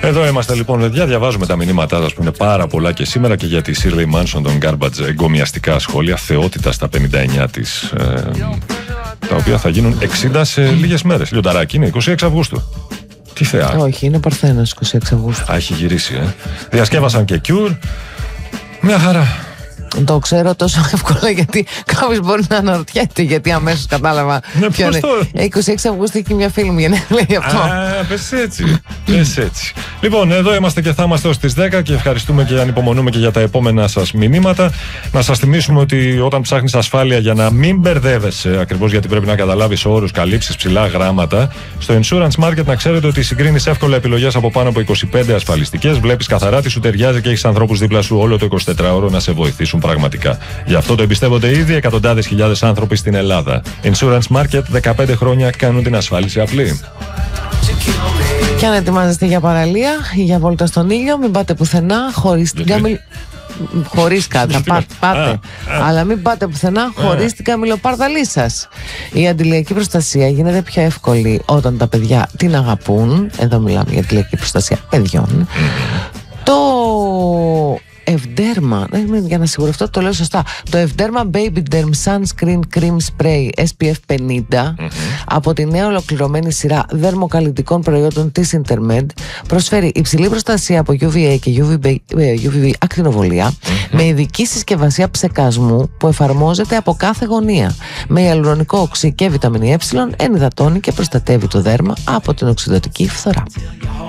Εδώ είμαστε λοιπόν, παιδιά. Διαβάζουμε τα μηνύματά σας που είναι πάρα πολλά και σήμερα και για τη Shirley Manson, τον Garbage, εγκομιαστικά σχόλια, θεότητα στα 59 της, τα οποία θα γίνουν 60 σε λίγες μέρες. Λιονταράκι είναι 26 Αυγούστου. Τι θεά. Όχι, είναι Παρθένος 26 Αυγούστου. Α, έχει γυρίσει, Διασκεύασαν και Cure. Μια χαρά. Το ξέρω τόσο εύκολα, γιατί κάποιος μπορεί να αναρωτιέται, γιατί αμέσως κατάλαβα. Ποιο είναι. 26 Αυγούστου έχει μια φίλη μου γενέθλια γι' αυτό. Πες έτσι. Πες έτσι. Λοιπόν, εδώ είμαστε και θα είμαστε ως τις 10 και ευχαριστούμε και ανυπομονούμε και για τα επόμενα σας μηνύματα. Να σας θυμίσουμε ότι όταν ψάχνεις ασφάλεια, για να μην μπερδεύεσαι, ακριβώς γιατί πρέπει να καταλάβεις όρους, καλύψεις, ψηλά γράμματα, στο Insurance Market να ξέρετε ότι συγκρίνεις εύκολα επιλογές από πάνω από 25 ασφαλιστικές, βλέπεις καθαρά τι σου ταιριάζει και έχεις ανθρώπους δίπλα σου όλο το 24ωρο να σε βοηθήσουν πραγματικά. Γι' αυτό το εμπιστεύονται ήδη εκατοντάδες χιλιάδες άνθρωποι στην Ελλάδα. Insurance Market, 15 χρόνια κάνουν την ασφάλιση απλή. Και αν ετοιμάζεστε για παραλία ή για βόλτα στον ήλιο, μην πάτε πουθενά χωρίς την χωρίς κάτι. Πάτε. Αλλά μην πάτε πουθενά χωρίς την καμιλοπάρδαλή σας. Η αντιλιακή προστασία γίνεται πιο εύκολη όταν τα παιδιά την αγαπούν. Εδώ μιλάμε για αντιλιακή προστασία παιδιών. Το Ευδέρμα, για να σιγουρευτώ το λέω σωστά, το Ευδέρμα Baby Derm Sunscreen Cream Spray SPF 50 από τη νέα ολοκληρωμένη σειρά δερμοκαλλιτικών προϊόντων της Intermed προσφέρει υψηλή προστασία από UVA και UVB ακτινοβολία με ειδική συσκευασία ψεκασμού που εφαρμόζεται από κάθε γωνία, με ιαλουρονικό οξύ και βιταμίνη Ε, ενυδατώνει και προστατεύει το δέρμα από την οξυδοτική φθορά.